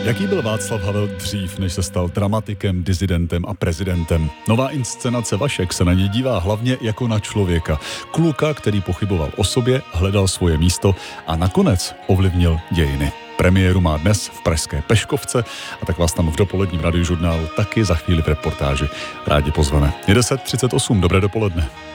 Jaký byl Václav Havel dřív, než se stal dramatikem, dizidentem a prezidentem? Nová inscenace Vašek se na něj dívá hlavně jako na člověka. Kluka, který pochyboval o sobě, hledal svoje místo a nakonec ovlivnil dějiny. Premiéru má dnes v pražské Peškovce a tak vás tam v dopoledním radiožurnálu taky za chvíli v reportáži rádi pozveme. Je 10:38, dobré dopoledne.